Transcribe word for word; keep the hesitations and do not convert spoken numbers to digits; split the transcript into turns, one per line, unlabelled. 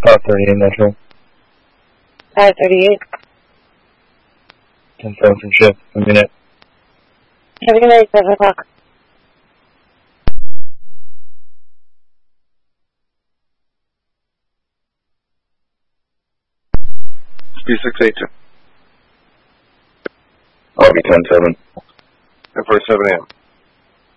five thirty-eight Metro.
five thirty-eight.
ten seven from shift. A minute.
Have a good night, seven o'clock.
B six eight two.
I'll be ten seven.
And for seven A M